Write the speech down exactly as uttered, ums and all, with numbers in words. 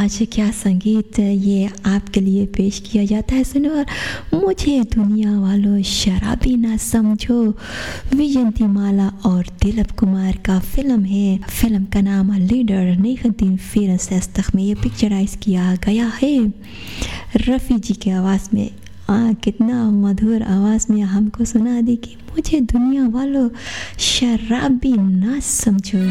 आवाज़, क्या संगीत ये आपके लिए पेश किया जाता है। सुनो और मुझे दुनिया वालों शराबी ना समझो, विजयंती माला और दिलीप कुमार का फिल्म है। फिल्म का नाम लीडर। निखुद्दीन फिल्म्स में ये पिक्चराइज किया गया है रफ़ी जी की आवाज़ में। आ, कितना मधुर आवाज़ में हमको सुना दी कि मुझे दुनिया वालों शराबी ना समझो।